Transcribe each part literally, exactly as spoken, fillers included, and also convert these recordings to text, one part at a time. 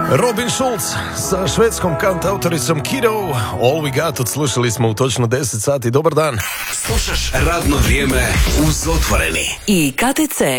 Robin Schulz sa švedskom kantautoricom Kiddo. All We Got odslušali smo u točno deset sati. Dobar dan. Slušaš radno vrijeme uz Otvoreni i K T C.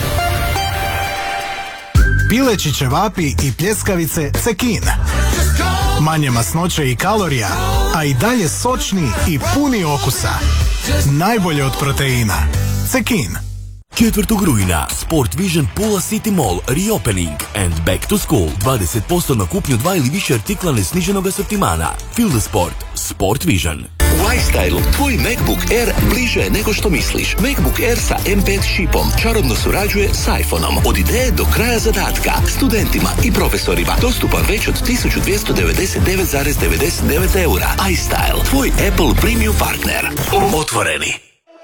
Pileći ćevapi i pljeskavice Cekin. Manje masnoće i kalorija, a i dalje sočni i puni okusa. Najbolje od proteina. Cekin. četvrtog rujna Sport Vision Pula City Mall Reopening and Back to School. dvadeset posto na kupnju dva ili više artikla nesniženog asortimana. Feel the sport. Sport Vision. U iStylu tvoj MacBook Air bliže je nego što misliš. MacBook Air sa M pet čipom čarobno surađuje s iPhoneom. Od ideje do kraja zadatka. Studentima i profesorima dostupan već od tisuću dvjesto devedeset devet zarez devedeset devet eura. iStyle, tvoj Apple premium partner. Otvoreni.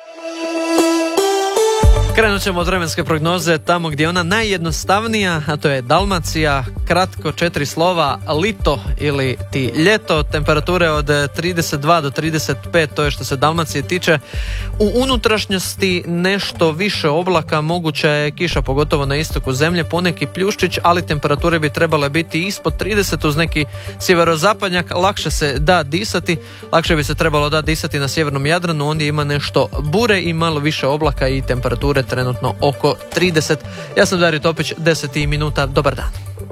Krenut ćemo od vremenske prognoze tamo gdje je ona najjednostavnija, a to je Dalmacija. Kratko, četiri slova, lito ili ti ljeto. Temperature od trideset dva do trideset pet, to je što se Dalmacije tiče. U unutrašnjosti nešto više oblaka, moguća je kiša, pogotovo na istoku zemlje, poneki pljuščić, ali temperature bi trebale biti ispod trideset uz neki sjeverozapadnjak. Lakše se da disati, lakše bi se trebalo da disati na sjevernom Jadranu, ondje ima nešto bure i malo više oblaka i temperature trenutno oko trideset. Ja sam Dario Topić, deset minuta, dobar dan.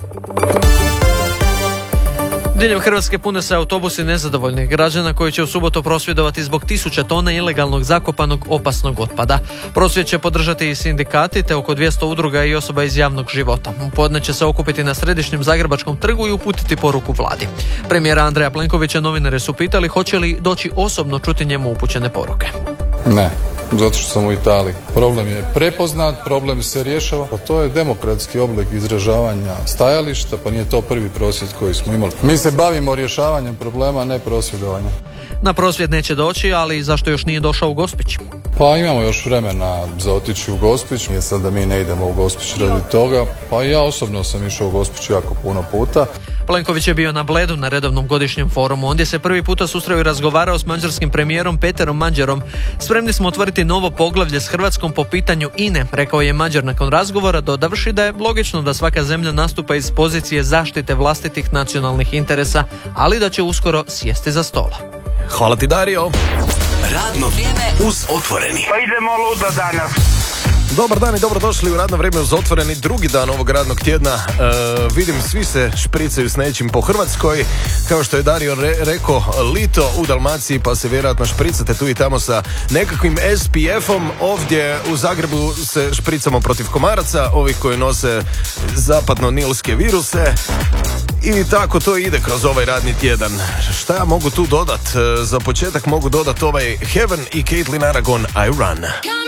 Diljem Hrvatske pune se autobusi nezadovoljnih građana koji će u subotu prosvjedovati zbog tisuća tona ilegalnog zakopanog opasnog otpada. Prosvjed će podržati i sindikati te oko dvjesto udruga i osoba iz javnog života. U podne će se okupiti na središnjem Zagrebačkom trgu i uputiti poruku vladi. Premijera Andreja Plenkovića novinari su pitali hoće li doći osobno čuti njemu upućene poruke. Ne, zato što sam u Italiji. Problem je prepoznat, problem se rješava, pa to je demokratski oblik izražavanja stajališta, pa nije to prvi prosvjed koji smo imali. Mi se bavimo rješavanjem problema, ne prosvjedovanjem. Na prosvjed neće doći, ali zašto još nije došao u Gospić? Pa imamo još vremena za otići u Gospić, nije sad da mi ne idemo u Gospić radi toga, pa ja osobno sam išao u Gospić jako puno puta. Plenković je bio na Bledu na redovnom godišnjem forumu. Ondje se prvi puta susreo i razgovarao s mađarskim premijerom Peterom Mandžerom. Spremni smo otvoriti novo poglavlje s Hrvatskom po pitanju I N E, rekao je Mandžer nakon razgovora, dodavši da je logično da svaka zemlja nastupa iz pozicije zaštite vlastitih nacionalnih interesa, ali da će uskoro sjesti za stola. Hvala ti, Dario. Radno vrijeme uz Otvoreni. Pa idemo ludo danas. Dobar dan i dobrodošli u radno vrijeme uz Otvoreni, drugi dan ovog radnog tjedna. E, vidim, svi se špricaju s nečim po Hrvatskoj. Kao što je Dario re- rekao, lito u Dalmaciji, pa se vjerojatno špricate tu i tamo sa nekakvim S P F-om. Ovdje u Zagrebu se špricamo protiv komaraca, ovih koji nose zapadno-nilske viruse. I tako to ide kroz ovaj radni tjedan. Šta ja mogu tu dodat? E, za početak mogu dodat ovaj Heaven i Caitlin Aragon, I Run.